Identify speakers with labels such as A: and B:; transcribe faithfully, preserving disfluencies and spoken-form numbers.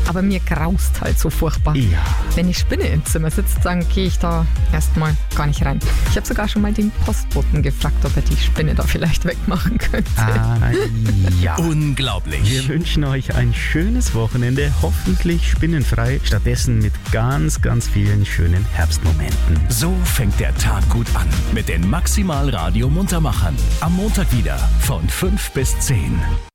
A: aber mir graust halt so furchtbar.
B: Ja.
A: Wenn eine Spinne im Zimmer sitzt, dann gehe ich da erstmal gar nicht rein. Ich habe sogar schon mal den Postboten gefragt, ob er die Spinne da vielleicht wegmachen könnte.
B: Ah, ja.
C: Unglaublich.
B: Wir wünschen euch ein schönes Wochenende, hoffentlich spinnenfrei, stattdessen mit ganz, ganz vielen schönen Herbstmomenten.
C: So fängt der Tag gut an mit den Maximal Radio Muntermachern. Am Montag wieder von fünf bis zehn.